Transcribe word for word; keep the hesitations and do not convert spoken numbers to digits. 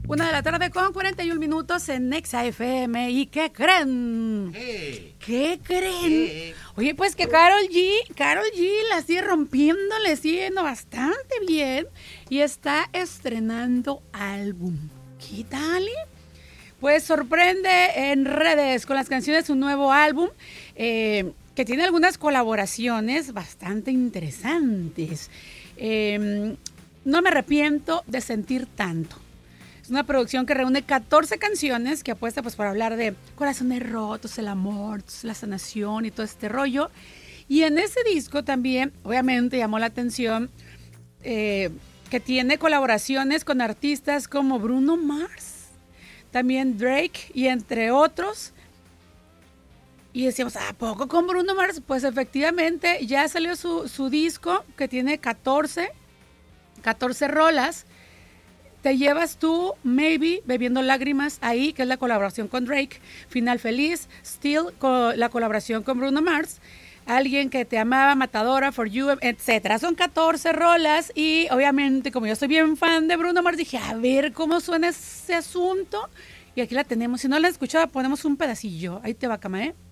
Una de la tarde con cuarenta y un minutos en Nexa F M. ¿Y qué creen? ¿Qué? ¿Qué creen? ¿Qué? Oye, pues que Karol G, Karol G la sigue rompiendo, le sigue yendo bastante bien y está estrenando álbum. ¿Qué tal? Pues sorprende en redes con las canciones de su nuevo álbum, eh, que tiene algunas colaboraciones bastante interesantes. Eh, no me arrepiento de sentir tanto. Es una producción que reúne catorce canciones que apuesta pues por hablar de corazones rotos, el amor, la sanación y todo este rollo. Y en ese disco también, obviamente, llamó la atención eh, que tiene colaboraciones con artistas como Bruno Mars, también Drake y entre otros. Y decíamos, ¿a poco con Bruno Mars? Pues efectivamente ya salió su, su disco que tiene catorce, catorce rolas. Te llevas tú, Maybe, Bebiendo Lágrimas, ahí, que es la colaboración con Drake, Final Feliz, Still, con la colaboración con Bruno Mars, Alguien que te amaba, Matadora, For You, etcétera. Son catorce rolas y obviamente, como yo soy bien fan de Bruno Mars, dije, a ver cómo suena ese asunto. Y aquí la tenemos. Si no la has escuchado, ponemos un pedacillo. Ahí te va, Cama, ¿eh?